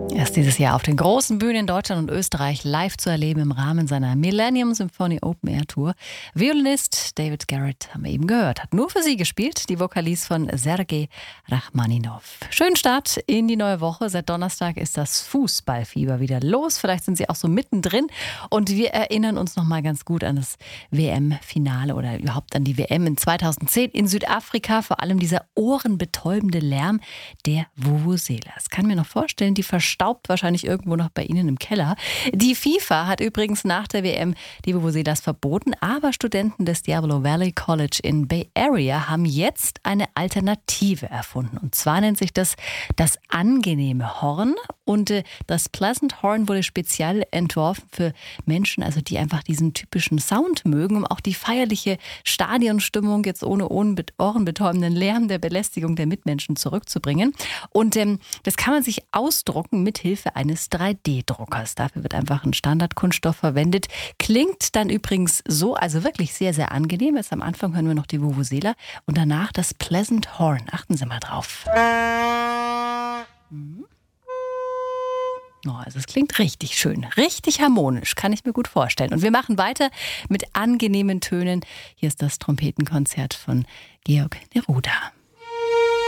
Er ist dieses Jahr auf den großen Bühnen in Deutschland und Österreich live zu erleben im Rahmen seiner Millennium Symphony Open Air Tour. Violinist David Garrett, haben wir eben gehört, hat nur für sie gespielt, die Vokalist von Sergei Rachmaninov. Schönen Start in die neue Woche. Seit Donnerstag ist das Fußballfieber wieder los. Vielleicht sind Sie auch so mittendrin. Und wir erinnern uns noch mal ganz gut an das WM-Finale oder überhaupt an die WM in 2010 in Südafrika. Vor allem dieser ohrenbetäubende Lärm der Vuvuzelas. Kann mir noch vorstellen, die verstaubt wahrscheinlich irgendwo noch bei Ihnen im Keller. Die FIFA hat übrigens nach der WM die Vuvuzelas verboten, aber Studenten des Diablo Valley College in Bay Area haben jetzt eine Alternative erfunden. Und zwar nennt sich das angenehme Horn. Und das Pleasant Horn wurde speziell entworfen für Menschen, also die einfach diesen typischen Sound mögen, um auch die feierliche Stadionstimmung jetzt ohne ohrenbetäubenden Lärm der Belästigung der Mitmenschen zurückzubringen. Und das kann man sich ausdrucken mit Hilfe eines 3D-Druckers. Dafür wird einfach ein Standardkunststoff verwendet. Klingt dann übrigens so, also wirklich sehr, sehr angenehm. Jetzt am Anfang hören wir noch die Vuvuzela und danach das Pleasant Horn. Achten Sie mal drauf. Oh, also es klingt richtig schön, richtig harmonisch, kann ich mir gut vorstellen. Und wir machen weiter mit angenehmen Tönen. Hier ist das Trompetenkonzert von Georg Neruda.